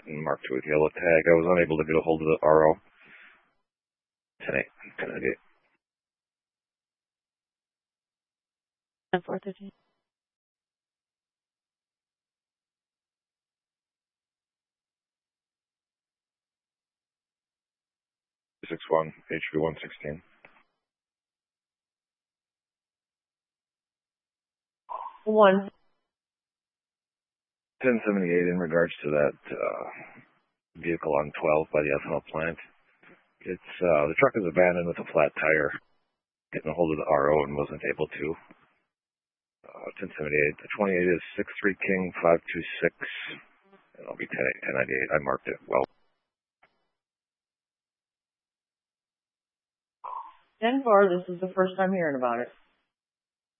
and marked with yellow tag. I was unable to get a hold of the RO. 10-8, 10-8. 413. 61, HV 116. 1078 in regards to that vehicle on 12 by the ethanol plant. It's the truck is abandoned with a flat tire. Getting a hold of the RO and wasn't able to. 1078. The 28 is 63 King 526. And I'll be 1098. I marked it well. 10-4, this is the first time hearing about it.